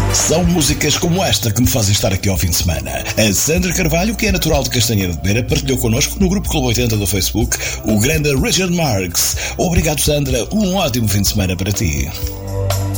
São músicas como esta que me fazem estar aqui ao fim de semana. A Sandra Carvalho, que é natural de Castanheira de Beira, partilhou connosco no grupo Clube 80 do Facebook o grande Richard Marx. Obrigado, Sandra. Um ótimo fim de semana para ti.